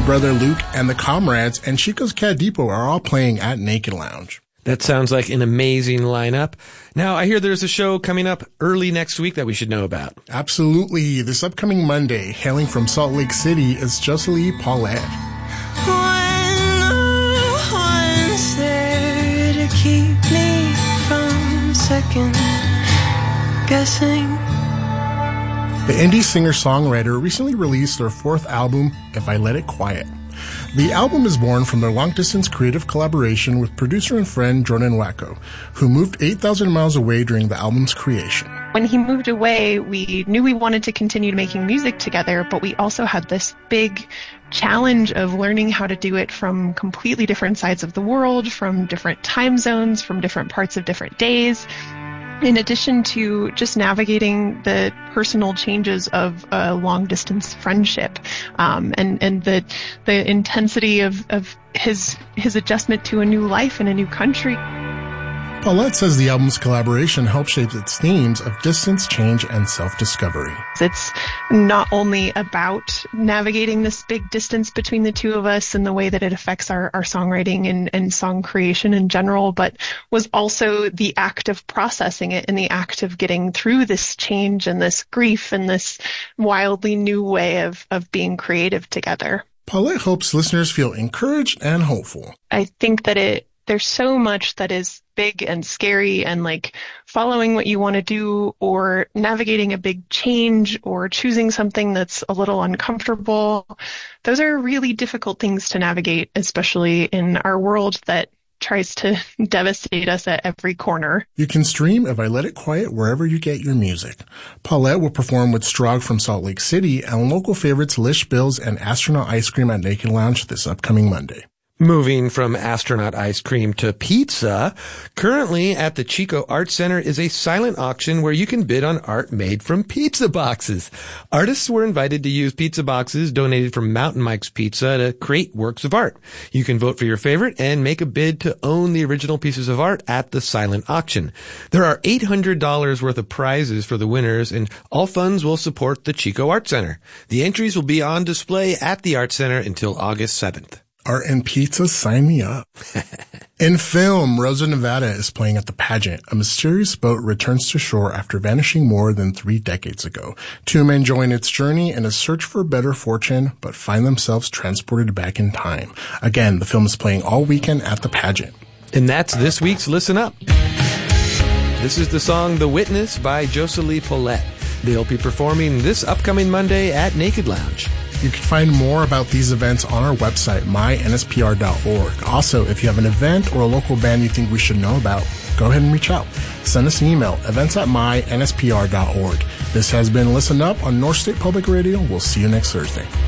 Brother Luke and the Comrades and Chico's Cat Depot are all playing at Naked Lounge. That sounds like an amazing lineup. Now, I hear there's a show coming up early next week that we should know about. Absolutely. This upcoming Monday, hailing from Salt Lake City, is Jocelyn Paulette. When no one's there to keep me from second guessing. The indie singer-songwriter recently released their fourth album, If I Let It Quiet. The album is born from their long-distance creative collaboration with producer and friend Jordan Wacko, who moved 8,000 miles away during the album's creation. When he moved away, we knew we wanted to continue making music together, but we also had this big challenge of learning how to do it from completely different sides of the world, from different time zones, from different parts of different days. In addition to just navigating the personal changes of a long-distance friendship, and the intensity of his adjustment to a new life in a new country. Paulette says the album's collaboration helped shape its themes of distance, change, and self-discovery. It's not only about navigating this big distance between the two of us and the way that it affects our songwriting and song creation in general, but was also the act of processing it and the act of getting through this change and this grief and this wildly new way of being creative together. Paulette hopes listeners feel encouraged and hopeful. I think that there's so much that is big and scary and like following what you want to do or navigating a big change or choosing something that's a little uncomfortable. Those are really difficult things to navigate, especially in our world that tries to devastate us at every corner. You can stream If I Let It Quiet wherever you get your music. Paulette will perform with Strog from Salt Lake City and local favorites Lish Bills and Astronaut Ice Cream at Naked Lounge this upcoming Monday. Moving from astronaut ice cream to pizza, currently at the Chico Art Center is a silent auction where you can bid on art made from pizza boxes. Artists were invited to use pizza boxes donated from Mountain Mike's Pizza to create works of art. You can vote for your favorite and make a bid to own the original pieces of art at the silent auction. There are $800 worth of prizes for the winners, and all funds will support the Chico Art Center. The entries will be on display at the Art Center until August 7th. Art and pizza, sign me up. In film, Rosa Nevada is playing at the pageant. A mysterious boat returns to shore after vanishing more than 3 decades ago. 2 men join its journey in a search for better fortune, but find themselves transported back in time. Again, the film is playing all weekend at the pageant. And that's this week's Listen Up. This is the song The Witness by Jocelyn Paulette. They'll be performing this upcoming Monday at Naked Lounge. You can find more about these events on our website, mynspr.org. Also, if you have an event or a local band you think we should know about, go ahead and reach out. Send us an email, events@mynspr.org. This has been Listen Up on North State Public Radio. We'll see you next Thursday.